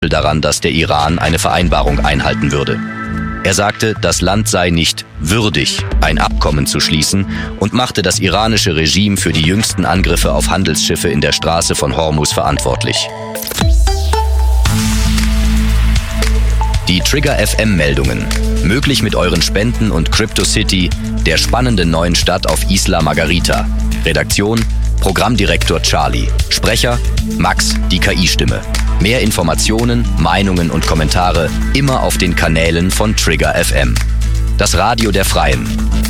daran, dass der Iran eine Vereinbarung einhalten würde. Er sagte, das Land sei nicht würdig, ein Abkommen zu schließen und machte das iranische Regime für die jüngsten Angriffe auf Handelsschiffe in der Straße von Hormuz verantwortlich. Die Trigger FM-Meldungen. Möglich mit euren Spenden und CryptoCity, der spannenden neuen Stadt auf Isla Margarita. Redaktion: Programmdirektor Charlie. Sprecher: Max, die KI-Stimme. Mehr Informationen, Meinungen und Kommentare immer auf den Kanälen von Trigger FM. Das Radio der Freien.